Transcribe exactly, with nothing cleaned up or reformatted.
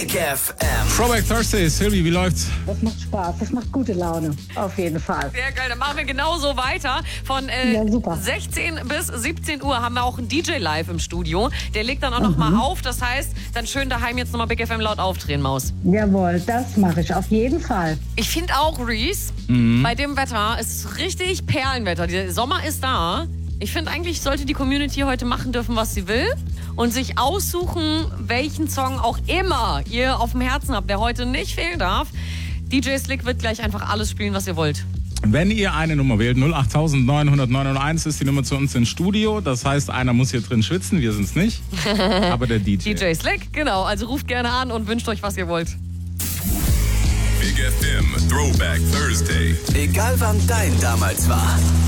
Big F M. Throwback Thursday, Sylvie, wie läuft's? Das macht Spaß, das macht gute Laune, auf jeden Fall. Sehr geil, dann machen wir genauso weiter. Von äh, Ja, super. sechzehn bis siebzehn Uhr haben wir auch einen D J live im Studio. Der legt dann auch noch mal auf. Das heißt, dann schön daheim jetzt nochmal Big F M laut aufdrehen, Maus. Jawohl, das mache ich auf jeden Fall. Ich finde auch, Reese, bei dem Wetter ist richtig Perlenwetter. Der Sommer ist da. Ich finde eigentlich, sollte die Community heute machen dürfen, was sie will. Und sich aussuchen, welchen Song auch immer ihr auf dem Herzen habt, der heute nicht fehlen darf. D J Slick wird gleich einfach alles spielen, was ihr wollt. Wenn ihr eine Nummer wählt, null acht neun neun neun eins ist die Nummer zu uns ins Studio. Das heißt, einer muss hier drin schwitzen, wir sind's nicht. Aber der D J. D J Slick, genau. Also ruft gerne an und wünscht euch, was ihr wollt. Big F M Throwback Thursday. Egal wann dein damals war.